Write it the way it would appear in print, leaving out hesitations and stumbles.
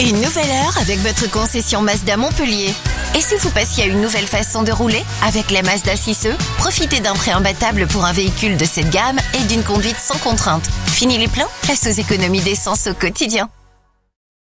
Une nouvelle heure avec votre concession Mazda Montpellier. Et si vous passiez à une nouvelle façon de rouler? Avec la Mazda 6e, profitez d'un prêt imbattable pour un véhicule de cette gamme et d'une conduite sans contrainte. Fini les plans? Place aux économies d'essence au quotidien.